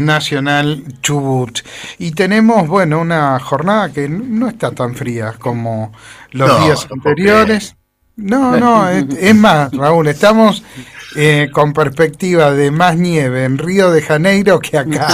Nacional Chubut. Y tenemos, bueno, una jornada que no está tan fría como los días anteriores. No, es más, Raúl, estamos con perspectiva de más nieve en Río de Janeiro que acá.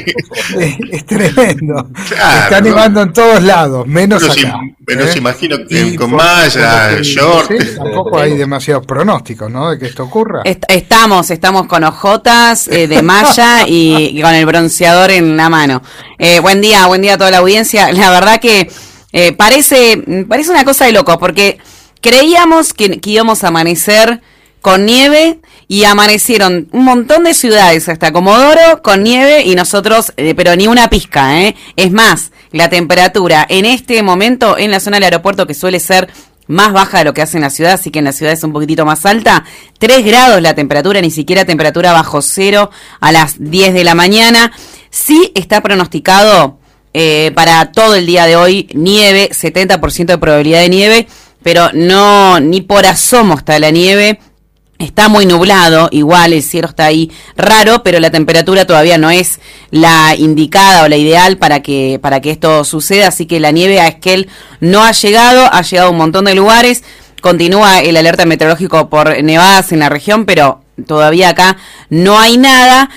Es tremendo. Claro, está nevando en todos lados, menos acá. Pero se imagino que con malla, short. Sí, tampoco hay demasiados pronósticos, ¿no? De que esto ocurra. Estamos con ojotas de malla y con el bronceador en la mano. Buen día a toda la audiencia. La verdad que parece una cosa de loco, porque creíamos que íbamos a amanecer con nieve y amanecieron un montón de ciudades, hasta Comodoro, con nieve y nosotros, pero ni una pizca, ¿eh? Es más, la temperatura en este momento en la zona del aeropuerto, que suele ser más baja de lo que hace en la ciudad, así que en la ciudad es un poquitito más alta, 3 grados la temperatura, ni siquiera temperatura bajo cero a las 10 de la mañana. Sí está pronosticado para todo el día de hoy nieve, 70% de probabilidad de nieve, pero no, ni por asomo está la nieve. Está muy nublado, igual el cielo está ahí raro, pero la temperatura todavía no es la indicada o la ideal para que esto suceda, así que la nieve a Esquel no ha llegado a un montón de lugares, continúa el alerta meteorológico por nevadas en la región, pero todavía acá no hay nada.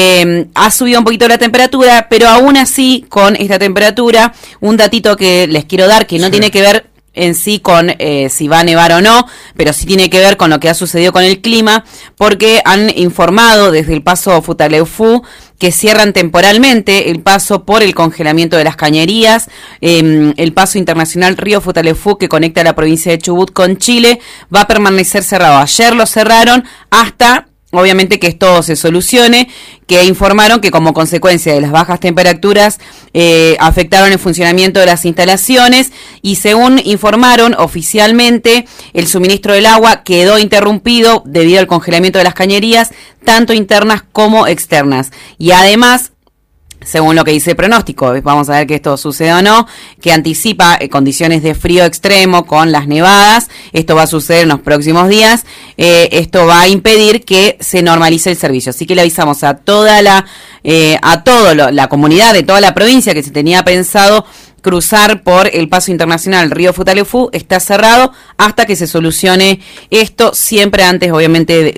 Ha subido un poquito la temperatura, pero aún así con esta temperatura, un datito que les quiero dar que no tiene que ver en sí con si va a nevar o no, pero sí tiene que ver con lo que ha sucedido con el clima, porque han informado desde el paso Futaleufú que cierran temporalmente el paso por el congelamiento de las cañerías. El paso internacional Río Futaleufú, que conecta la provincia de Chubut con Chile, va a permanecer cerrado. Ayer lo cerraron hasta, obviamente, que esto se solucione, que informaron que como consecuencia de las bajas temperaturas afectaron el funcionamiento de las instalaciones y según informaron oficialmente, el suministro del agua quedó interrumpido debido al congelamiento de las cañerías, tanto internas como externas. Y además, según lo que dice el pronóstico, vamos a ver que esto sucede o no, que anticipa condiciones de frío extremo con las nevadas. Esto va a suceder en los próximos días. Esto va a impedir que se normalice el servicio. Así que le avisamos a toda la comunidad de toda la provincia que se tenía pensado cruzar por el paso internacional Río Futaleufú, está cerrado hasta que se solucione esto, siempre antes obviamente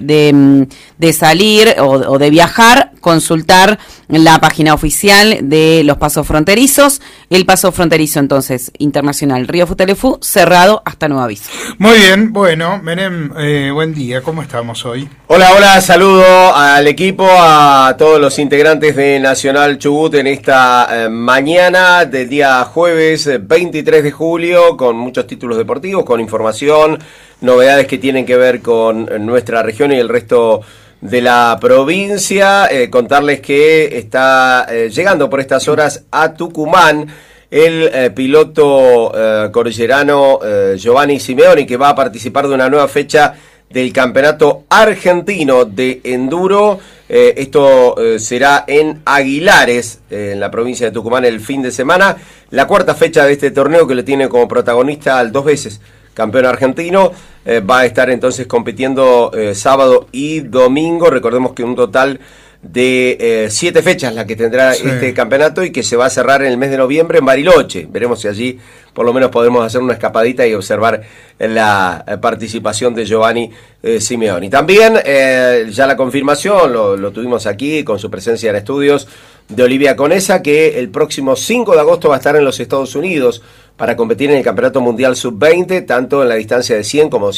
de salir o de viajar, consultar la página oficial de los pasos fronterizos. El paso fronterizo entonces internacional Río Futaleufú cerrado hasta nuevo aviso. Muy bien, bueno, Menem, buen día, ¿cómo estamos hoy? Hola, saludo al equipo, a todos los integrantes de Nacional Chubut en esta mañana del día jueves 23 de julio, con muchos títulos deportivos, con información, novedades que tienen que ver con nuestra región y el resto de la provincia. Contarles que está llegando por estas horas a Tucumán el piloto cordillerano Giovanni Simeoni, que va a participar de una nueva fecha del Campeonato Argentino de Enduro. Esto será en Aguilares, en la provincia de Tucumán, el fin de semana. La cuarta fecha de este torneo, que lo tiene como protagonista al 2 veces campeón argentino. Va a estar entonces compitiendo sábado y domingo. Recordemos que un total de 7 fechas la que tendrá este campeonato, y que se va a cerrar en el mes de noviembre en Bariloche. Veremos si allí por lo menos podemos hacer una escapadita y observar la participación de Giovanni Simeoni. También ya la confirmación, lo tuvimos aquí con su presencia en estudios, de Olivia Conesa, que el próximo 5 de agosto va a estar en los Estados Unidos para competir en el Campeonato Mundial Sub-20, tanto en la distancia de 100 como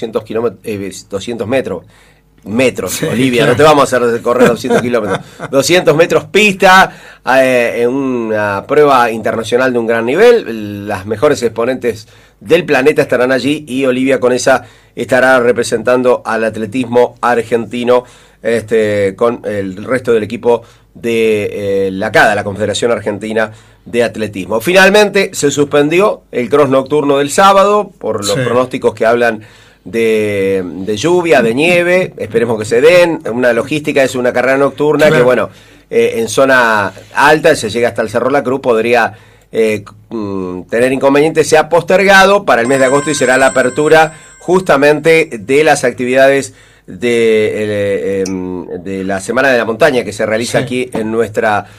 200 metros. Sí, Olivia, claro. No te vamos a hacer correr 200 kilómetros. 200 metros pista, en una prueba internacional de un gran nivel. Las mejores exponentes del planeta estarán allí, y Olivia Conesa estará representando al atletismo argentino con el resto del equipo de la CADA, la Confederación Argentina de Atletismo. Finalmente se suspendió el cross nocturno del sábado por los pronósticos que hablan de lluvia, de nieve. Esperemos que se den. Una logística es una carrera nocturna, claro, que bueno, en zona alta, se llega hasta el Cerro La Cruz, podría tener inconvenientes. Se ha postergado para el mes de agosto y será la apertura justamente de las actividades de la Semana de la Montaña que se realiza aquí en nuestra